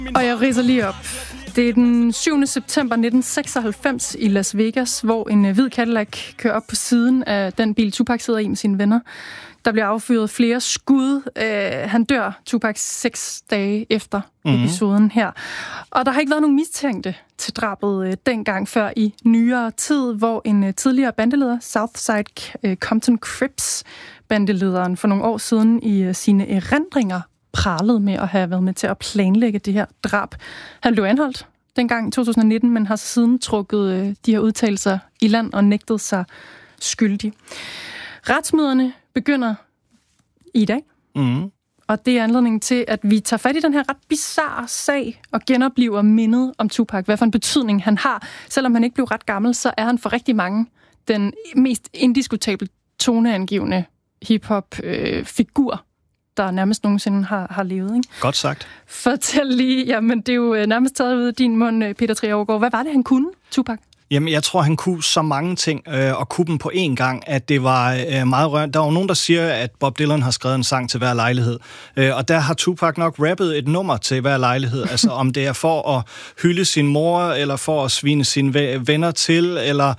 Og jeg ridser lige op. Det er den 7. september 1996 i Las Vegas, hvor en hvid Cadillac kører op på siden af den bil, Tupac sidder i med sine venner. Der bliver affyret flere skud. Han dør, Tupac, 6 dage efter episoden her. Og der har ikke været nogen mistænkte til drabet dengang før i nyere tid, hvor en tidligere bandeleder, Southside Compton Crips, bandelederen for nogle år siden i sine erindringer, pralede med at have været med til at planlægge det her drab. Han blev anholdt dengang i 2019, men har siden trukket de her udtalelser i land og nægtet sig skyldig. Retsmøderne begynder i dag, og det er anledningen til, at vi tager fat i den her ret bizarre sag og genoplever mindet om Tupac. Hvad for en betydning han har. Selvom han ikke blev ret gammel, så er han for rigtig mange den mest indiskutabel toneangivende hip-hop-figur, der nærmest nogensinde har levet. Ikke? Godt sagt. Fortæl lige, jamen det er jo nærmest taget ud af din mund, Peter Trier. Hvad var det, han kunne, Tupac? Jamen, jeg tror, han kunne så mange ting, og kunne dem på én gang, at det var meget rørende. Der er jo nogen, der siger, at Bob Dylan har skrevet en sang til hver lejlighed, og der har Tupac nok rappet et nummer til hver lejlighed. Altså, om det er for at hylde sin mor, eller for at svine sine venner til, eller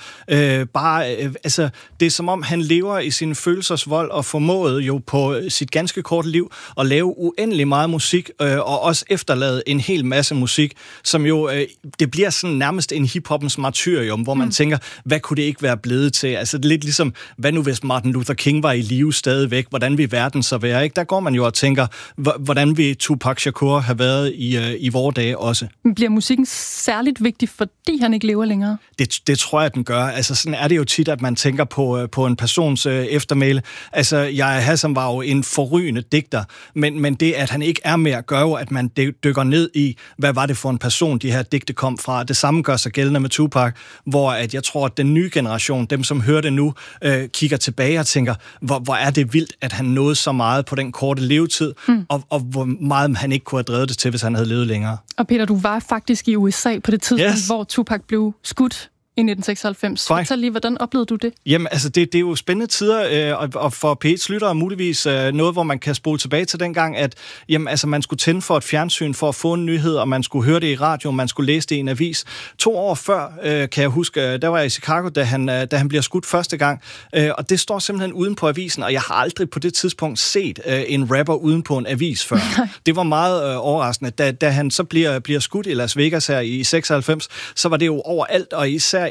altså, det er som om, han lever i sin følelsesvold, og formåede jo på sit ganske korte liv at lave uendelig meget musik, og også efterlade en hel masse musik, som jo, det bliver sådan nærmest en hiphoppens martyr, hvor man tænker, hvad kunne det ikke være blevet til? Altså det er lidt ligesom, hvad nu hvis Martin Luther King var i live stadigvæk? Hvordan vil verden så være? Ikke? Der går man jo og tænker, hvordan vil Tupac Shakur have været i vore dage også? Bliver musikken særligt vigtig, fordi han ikke lever længere? Det tror jeg, den gør. Altså sådan er det jo tit, at man tænker på en persons eftermæle. Altså, Yahya Hassan var jo en forrygende digter, men det, at han ikke er mere, gør jo, at man dykker ned i, hvad var det for en person, de her digte kom fra. Det samme gør sig gældende med Tupac, hvor at jeg tror, at den nye generation, dem som hører det nu, kigger tilbage og tænker, hvor er det vildt, at han nåede så meget på den korte levetid, og hvor meget han ikke kunne have drevet det til, hvis han havde levet længere. Og Peter, du var faktisk i USA på det tidspunkt, hvor Tupac blev skudt i 1996. Fortæl lige, hvordan oplevede du det? Jamen, altså, det er jo spændende tider, og for P1's lyttere muligvis noget, hvor man kan spole tilbage til dengang, at jamen, altså, man skulle tænde for et fjernsyn for at få en nyhed, og man skulle høre det i radio, man skulle læse det i en avis. 2 år før, kan jeg huske, der var jeg i Chicago, da han bliver skudt første gang, og det står simpelthen uden på avisen, og jeg har aldrig på det tidspunkt set en rapper uden på en avis før. Det var meget overraskende. Da han så bliver skudt i Las Vegas her i 96, så var det jo overalt, og især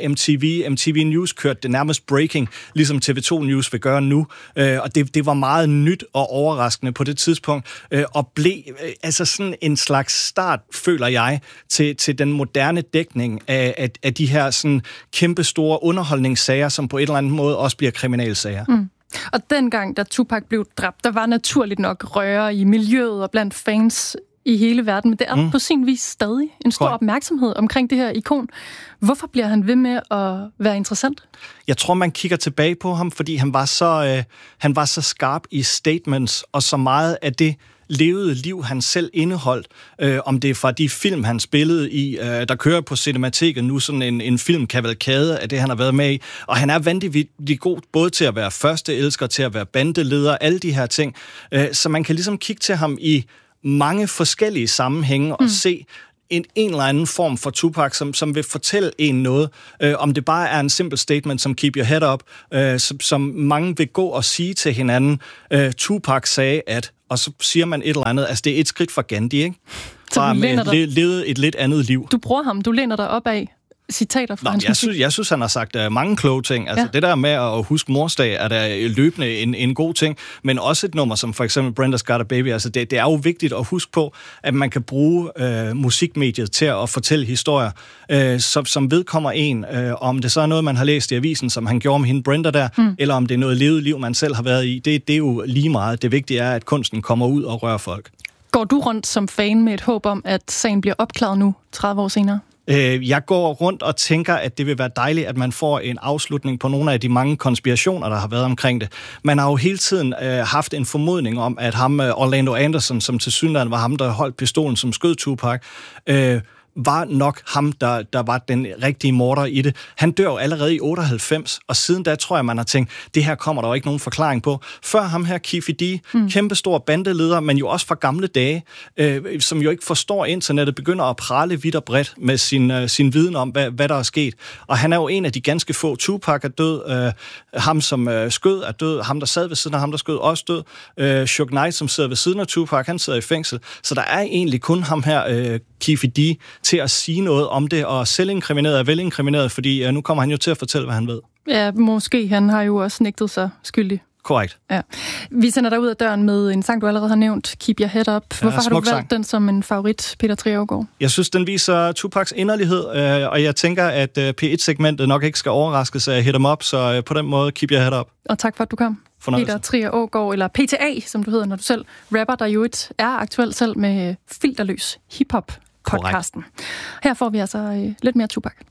MTV News kørte det nærmest breaking, ligesom TV2 News vil gøre nu. Og det var meget nyt og overraskende på det tidspunkt, og blev altså sådan en slags start, føler jeg, til den moderne dækning af de her sådan kæmpe store underholdningssager, som på et eller andet måde også bliver kriminalsager. Og dengang, da Tupac blev dræbt, der var naturligt nok røre i miljøet og blandt fans i hele verden, men det er på sin vis stadig en stor opmærksomhed omkring det her ikon. Hvorfor bliver han ved med at være interessant? Jeg tror, man kigger tilbage på ham, fordi han var så skarp i statements, og så meget af det levede liv, han selv indeholdt, om det er fra de film, han spillede i, der kører på Cinemateket nu, sådan en filmkavalkade af det, han har været med i, og han er vanvittigt god, både til at være første elsker, til at være bandeleder, alle de her ting, så man kan ligesom kigge til ham i mange forskellige sammenhænge og se en eller anden form for Tupac, som vil fortælle en noget. Om det bare er en simpel statement, som keep your head up, som mange vil gå og sige til hinanden. Tupac sagde, at, og så siger man et eller andet, altså det er et skridt fra Gandhi, ikke? Bare levede et lidt andet liv. Du bruger ham, du læner dig op af citater fra hans musik. Jeg synes, han har sagt mange kloge ting. Altså det der med at huske morsdag, er der løbende en god ting, men også et nummer som for eksempel Brenda's Got a Baby. Altså det er jo vigtigt at huske på, at man kan bruge musikmediet til at fortælle historier, som vedkommer en. Om det så er noget, man har læst i avisen, som han gjorde med hende Brenda der, eller om det er noget levet liv, man selv har været i. Det er jo lige meget. Det vigtige er, at kunsten kommer ud og rører folk. Går du rundt som fan med et håb om, at sagen bliver opklaret nu, 30 år senere? Jeg går rundt og tænker, at det vil være dejligt, at man får en afslutning på nogle af de mange konspirationer, der har været omkring det. Man har jo hele tiden haft en formodning om, at ham, Orlando Anderson, som tilsyneladende var ham, der holdt pistolen, som skød Tupac, var nok ham, der var den rigtige morder i det. Han dør jo allerede i 98, og siden da tror jeg, man har tænkt, det her kommer der jo ikke nogen forklaring på. Før ham her, Keffe D, kæmpestor bandeleder, men jo også fra gamle dage, som jo ikke forstår internettet, begynder at prale vidt og bredt med sin viden om, hvad der er sket. Og han er jo en af de ganske få. Tupac er død, ham som skød er død, ham der sad ved siden af ham, der skød også død. Suge Knight, som sidder ved siden af Tupac, han sidder i fængsel. Så der er egentlig kun ham her, Keffe D, til at sige noget om det, og selvinkrimineret er velinkrimineret, fordi nu kommer han jo til at fortælle, hvad han ved. Ja, måske. Han har jo også nægtet sig skyldig. Korrekt. Ja. Vi sender dig ud af døren med en sang, du allerede har nævnt, Keep Your Head Up. Hvorfor har du valgt den som en favorit, Peter Trier-Aagaard? Jeg synes, den viser Tupacs inderlighed, og jeg tænker, at P1-segmentet nok ikke skal overraskes af Hit 'em Up, så på den måde, Keep Your Head Up. Og tak for, at du kom. Peter Trier-Aagaard, eller PTA, som du hedder, når du selv rapper, der jo er aktuelt selv med filterløs hiphop-podcasten. Her får vi altså lidt mere Tupac.